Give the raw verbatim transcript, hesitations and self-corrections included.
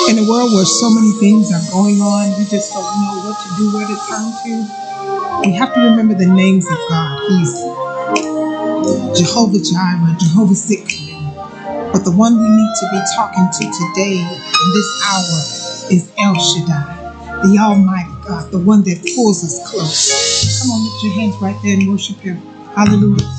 In a world where so many things are going on, we just don't know what to do, where to turn to. We have to remember the names of God. He's Jehovah Jireh, Jehovah Sitkanu. But the one we need to be talking to today in this hour is El Shaddai, the Almighty God, the one that pulls us close. Come on, lift your hands right there and worship Him. Hallelujah.